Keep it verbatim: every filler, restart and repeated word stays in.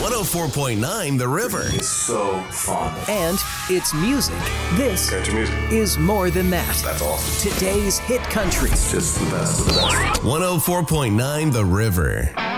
one oh four point nine The River. It's so fun. And it's music. This Country music is more than that. That's awesome. Today's hit country. It's just the best of the best. one oh four point nine The River.